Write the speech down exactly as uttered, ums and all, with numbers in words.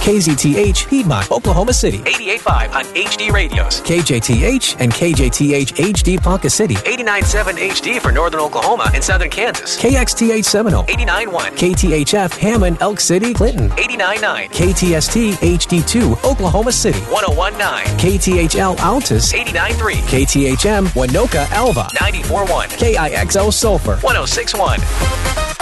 K Z T H, Piedmont, Oklahoma City. eighty-eight point five on H D Radios. K J T H and K J T H H D Ponca City. eighty-nine point seven H D for northern Oklahoma and southern Kansas. K X T H Seminole. eighty-nine point one. K T H F Hammond, Elk City, Clinton. eighty-nine point nine. K T S T H D two, Oklahoma City. one oh one point nine. K T H L Altus. eighty-nine point three. K T H M Winoka Alva. ninety-four point one. K I X O Sulphur. one oh six point one.